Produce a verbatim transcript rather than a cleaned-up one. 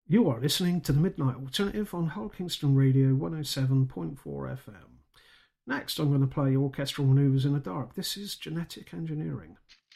You are listening to the Midnight Alternative on Hull Kingston Radio one oh seven point four F M. Next, I'm going to play Orchestral Manoeuvres in the Dark. This is Genetic Engineering.